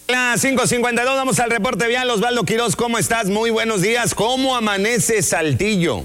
Las 5:52, vamos al reporte vial. Osvaldo Quiroz, ¿cómo estás? Muy buenos días. ¿Cómo amanece Saltillo?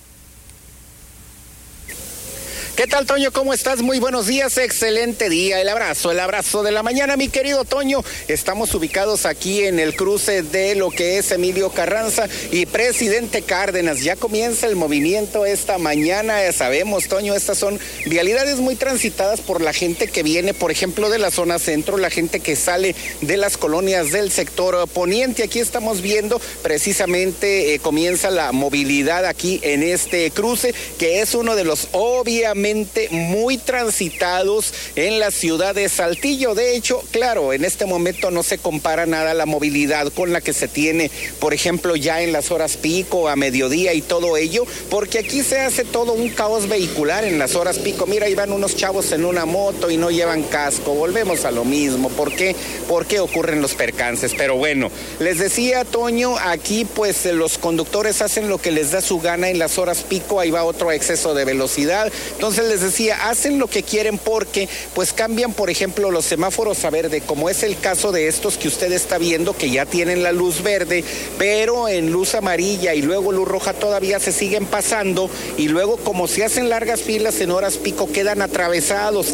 ¿Qué tal, Toño? ¿Cómo estás? Muy buenos días, excelente día. El abrazo de la mañana, mi querido Toño. Estamos ubicados aquí en el cruce de lo que es Emilio Carranza y Presidente Cárdenas. Ya comienza el movimiento esta mañana. Ya sabemos, Toño, estas son vialidades muy transitadas por la gente que viene, por ejemplo, de la zona centro, la gente que sale de las colonias del sector poniente. Aquí estamos viendo precisamente comienza la movilidad aquí en este cruce, que es uno de los obviamente muy transitados en la ciudad de Saltillo. De hecho, claro, en este momento no se compara nada la movilidad con la que se tiene, por ejemplo, ya en las horas pico, a mediodía y todo ello, porque aquí se hace todo un caos vehicular en las horas pico. Mira, ahí van unos chavos en una moto y no llevan casco. Volvemos a lo mismo. ¿Por qué? ¿Por qué ocurren los percances? Pero bueno, les decía, Toño, aquí pues los conductores hacen lo que les da su gana en las horas pico. Ahí va otro exceso de velocidad. Entonces les decía, hacen lo que quieren porque pues cambian, por ejemplo, los semáforos a verde, como es el caso de estos que usted está viendo, que ya tienen la luz verde, pero en luz amarilla y luego luz roja todavía se siguen pasando, y luego como se hacen largas filas en horas pico, quedan atravesados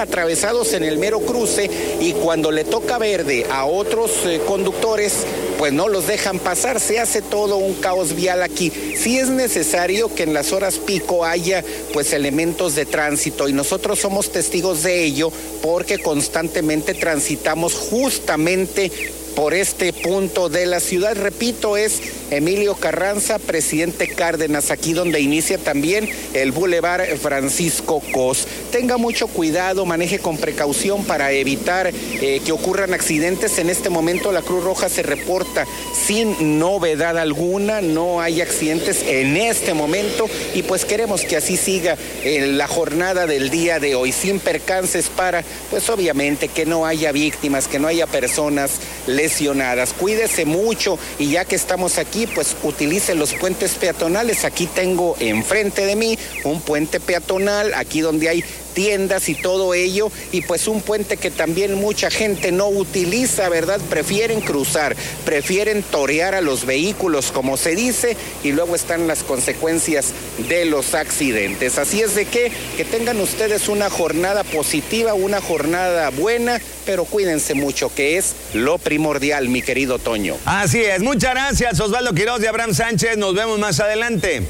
en el mero cruce, y cuando le toca verde a otros conductores, pues no los dejan pasar. Se hace todo un caos vial aquí. Sí es necesario que en las horas pico haya pues elementos de tránsito, y nosotros somos testigos de ello porque constantemente transitamos justamente por este punto de la ciudad. Repito, es Emilio Carranza, Presidente Cárdenas, aquí donde inicia también el Boulevard Francisco Cos. Tenga mucho cuidado, maneje con precaución para evitar que ocurran accidentes. En este momento la Cruz Roja se reporta sin novedad alguna, no hay accidentes en este momento, y pues queremos que así siga la jornada del día de hoy, sin percances, para pues obviamente que no haya víctimas, que no haya personas lesionadas. Cuídese mucho, y ya que estamos aquí, pues utilice los puentes peatonales. Aquí tengo enfrente de mí un puente peatonal, aquí donde hay tiendas y todo ello, y pues un puente que también mucha gente no utiliza, ¿verdad? Prefieren cruzar, prefieren torear a los vehículos, como se dice, y luego están las consecuencias de los accidentes. Así es de que tengan ustedes una jornada positiva, una jornada buena, pero cuídense mucho, que es lo primordial, mi querido Toño. Así es, muchas gracias, Osvaldo Quiroz y Abraham Sánchez. Nos vemos más adelante.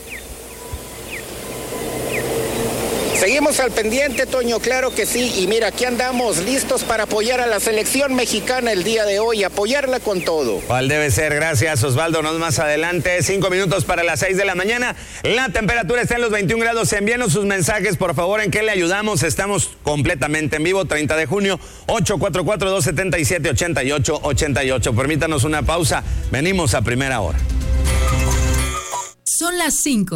Seguimos al pendiente, Toño, claro que sí. Y mira, aquí andamos listos para apoyar a la selección mexicana el día de hoy, apoyarla con todo. ¿Cuál debe ser? Gracias, Osvaldo. Nos más adelante, 5 minutos para las 6 de la mañana. La temperatura está en los 21 grados. Envíenos sus mensajes, por favor, en qué le ayudamos. Estamos completamente en vivo, 30 de junio, 844-277-8888. Permítanos una pausa. Venimos a primera hora. Son las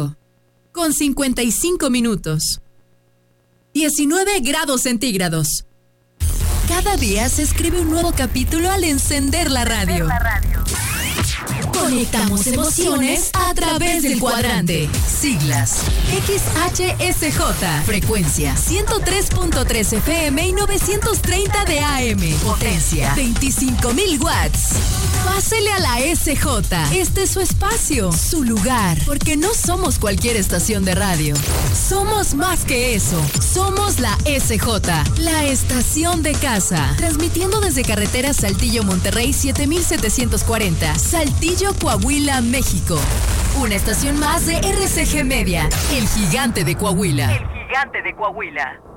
5:55. 19 grados centígrados. Cada día se escribe un nuevo capítulo al encender la radio. Conectamos emociones a través del cuadrante. Siglas: XHSJ. Frecuencia: 103.3 FM y 930 de AM. Potencia: 25,000 watts. Pásele a la SJ. Este es su espacio, su lugar. Porque no somos cualquier estación de radio. Somos más que eso. Somos la SJ, la estación de casa. Transmitiendo desde carretera Saltillo-Monterrey 7740. Saltillo, Coahuila, México. Una estación más de RCG Media, el gigante de Coahuila. El gigante de Coahuila.